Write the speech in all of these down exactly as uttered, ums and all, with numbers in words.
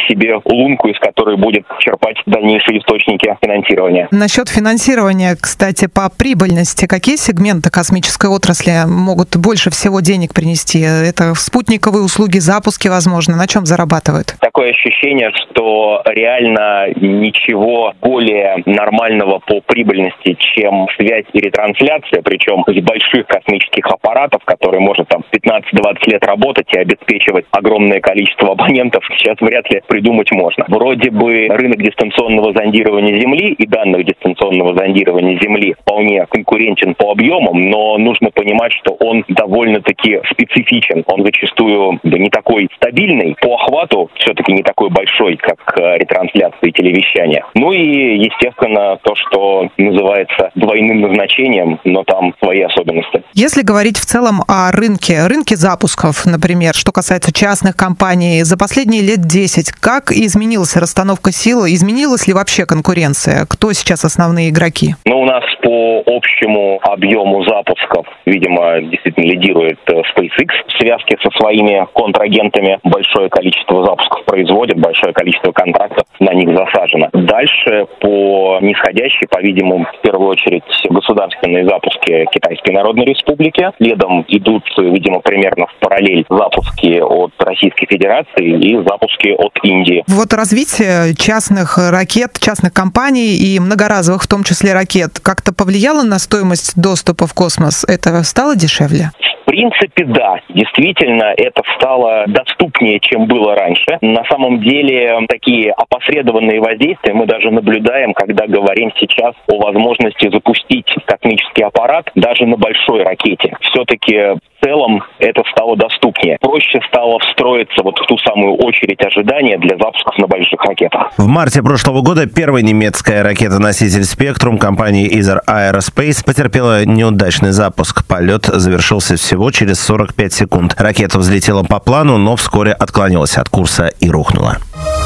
себе лунку, из которой будет черпать дальнейшие источники финансирования. Насчет финансирования, кстати, по прибыльности, какие сегменты космической отрасли могут больше всего денег принести? Это спутниковые услуги, запуски, возможно. На чем зарабатывают? Такое ощущение, что реально ничего более нормального по прибыльности, чем связь и ретрансляция, причем из больших космических аппаратов, которые может там пятнадцать-двадцать лет работать и обеспечивать огромное количество абонентов, сейчас вряд ли придумать можно. Вроде бы рынок дистанционного зондирования Земли и данных дистанционного зондирования Земли вполне конкурентен по объемам, но нужно понимать, что он довольно-таки специфичен. Он зачастую да, не такой стабильный, по охвату все-таки не такой большой, как ретрансляции и телевещания. Ну и, естественно, то, что называется двойным назначением, но там свои особенности. Если говорить в целом о рынке, рынке запусков, например, что касается частных компаний, за последние лет десять, как изменилась расстановка сил, изменилась ли вообще конкуренция? Кто сейчас основные игроки? Ну, у нас по общему объему запусков, видимо, действительно лидирует SpaceX. В связке со своими контрагентами большое количество запусков производит, большое количество контрактов на них засажено. Дальше по нисходящей, по-видимому, в первую очередь государственные запуски Китайской Народной Республики. Следом идут, видимо, примерно в параллель запуски от Российской Федерации и запуски от Индии. Вот развитие частных ракет, частных компаний и многоразовых, в том числе ракет, как-то повлияло на стоимость доступа в космос? Это стало дешевле? В принципе, да. Действительно, это стало доступнее, чем было раньше. На самом деле, такие опосредованные воздействия мы даже наблюдаем, когда говорим сейчас о возможности запустить космический аппарат даже на большой ракете. Все-таки в целом это стало доступнее. Проще стало встроиться вот в ту самую очередь ожидания для запусков на больших ракетах. В марте прошлого года первая немецкая ракета-носитель Spectrum компании Isar Aerospace потерпела неудачный запуск. Полет завершился всего через сорок пять секунд. Ракета взлетела по плану, но вскоре отклонилась от курса и рухнула.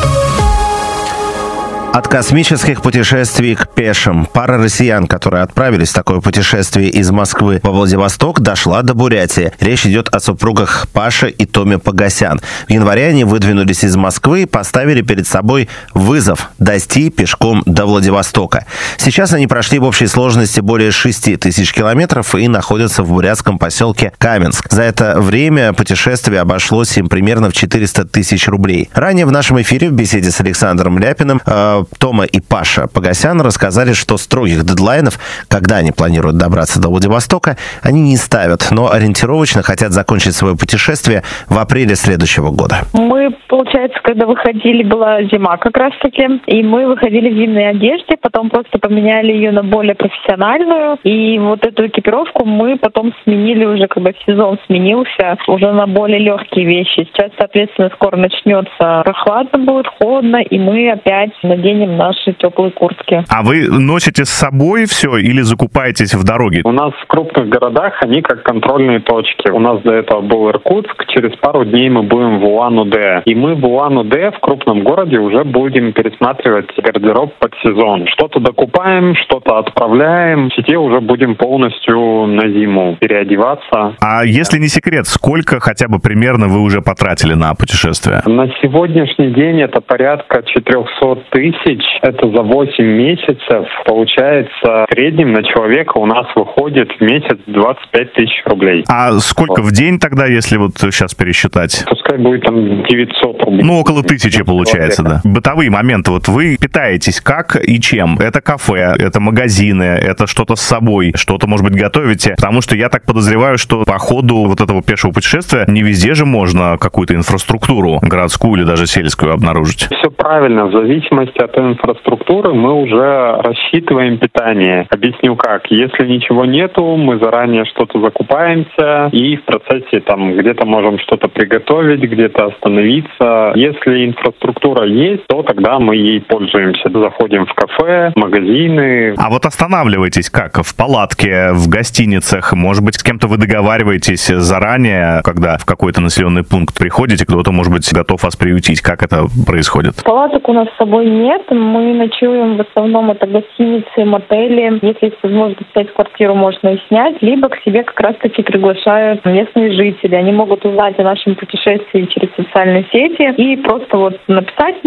От космических путешествий к пешим. Пара россиян, которые отправились в такое путешествие из Москвы во Владивосток, дошла до Бурятии. Речь идет о супругах Паши и Томе Погосян. В январе они выдвинулись из Москвы и поставили перед собой вызов дойти пешком до Владивостока. Сейчас они прошли в общей сложности более шести тысяч километров и находятся в бурятском поселке Каменск. За это время путешествие обошлось им примерно в четыреста тысяч рублей. Ранее в нашем эфире в беседе с Александром Ляпиным э, Тома и Паша Погосян рассказали, что строгих дедлайнов, когда они планируют добраться до Владивостока, они не ставят, но ориентировочно хотят закончить свое путешествие в апреле следующего года. Мы, получается, когда выходили, была зима как раз-таки, и мы выходили в зимней одежде, потом просто поменяли ее на более профессиональную, и вот эту экипировку мы потом сменили уже, когда сезон сменился, уже на более легкие вещи. Сейчас, соответственно, скоро начнется прохладно будет, холодно, и мы опять наденем наши теплые куртки. А вы носите с собой все или закупаетесь в дороге? У нас в крупных городах они как контрольные точки. У нас до этого был Иркутск, через пару дней мы будем в Улан-Удэ. И мы в Улан-Удэ, в крупном городе, уже будем пересматривать гардероб под сезон. Что-то докупаем, что-то отправляем. В сети уже будем полностью на зиму переодеваться. А если не секрет, сколько хотя бы примерно вы уже потратили на путешествие? На сегодняшний день это порядка четыреста тысяч. Это за восемь месяцев. Получается, в среднем на человека у нас выходит в месяц двадцать пять тысяч рублей. А сколько вот в день тогда, если вот сейчас пересчитать? Пускай будет там девятьсот рублей. Ну, около тысячи получается, человека. Да. Бытовые моменты. Вот вы питаетесь как и чем? Это кафе, это магазины, это что-то с собой, что-то, может быть, готовите? Потому что я так подозреваю, что по ходу вот этого пешего путешествия не везде же можно какую-то инфраструктуру городскую или даже сельскую обнаружить. Все правильно. В зависимости от инфраструктуры мы уже рассчитываем питание. Объясню как. Если ничего нету, мы заранее что-то закупаемся и в процессе там где-то можем что-то приготовить, где-то остановиться. Если инфраструктура есть, то тогда мы ей пользуемся. Заходим в кафе, магазины. А вот останавливаетесь как? В палатке, в гостиницах? Может быть, с кем-то вы договариваетесь заранее, когда в какой-то населенный пункт приходите, кто-то, может быть, готов вас приютить? Как это происходит? Палаток у нас с собой нет. Мы ночуем в основном это гостиницы, мотели. Если есть возможность снять квартиру, можно и снять. Либо к себе как раз-таки приглашают местные жители. Они могут узнать о нашем путешествии через социальные сети и просто вот написать